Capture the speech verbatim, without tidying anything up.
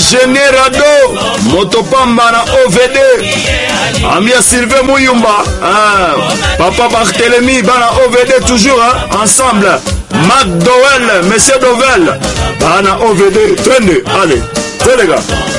Ingénieur Ado Motopamba na O V D. Ambia Sylvain Mouyumba, hein? Papa Barthélemy, bana O V D toujours, hein? Ensemble. Mac Dowell, Monsieur Dowell, bana O V D. Tenez, allez, tenez les gars.